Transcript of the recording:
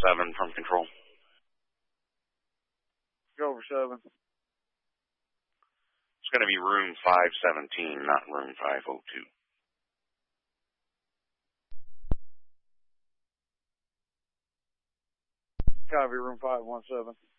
7 from control. Go over 7. It's going to be room 517, not room 502. Copy, room 517.